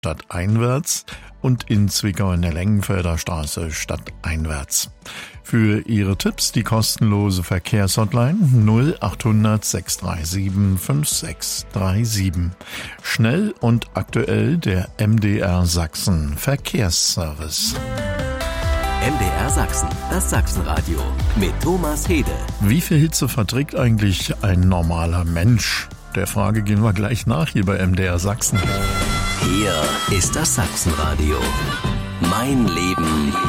stadteinwärts und in Zwickau in der Lengenfelder Straße stadteinwärts. Für Ihre Tipps die kostenlose Verkehrshotline 0800 637 5637. Schnell und aktuell der MDR Sachsen Verkehrsservice. MDR Sachsen, das Sachsenradio mit Thomas Hede. Wie viel Hitze verträgt eigentlich ein normaler Mensch? Der Frage gehen wir gleich nach hier bei MDR Sachsen. Hier ist das Sachsenradio. Mein Leben